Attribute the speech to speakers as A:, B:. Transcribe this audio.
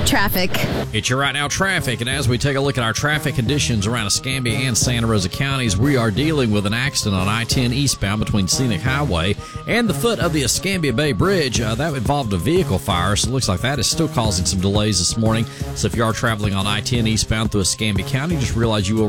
A: traffic.
B: It's your Right Now traffic, and as we take a look at our traffic conditions around Escambia and Santa Rosa counties, we are dealing with an accident on I-10 eastbound between Scenic Highway and the foot of the Escambia Bay Bridge. That involved a vehicle fire, so it looks like that is still causing some delays this morning. So if you are traveling on I-10 eastbound through Escambia County, just realize you will